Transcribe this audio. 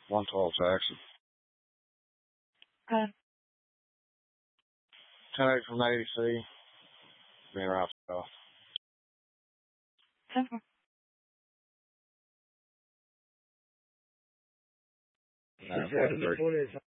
112 Jackson. Okay. 10-8 from ADC. Being around south. 10-4. The phone is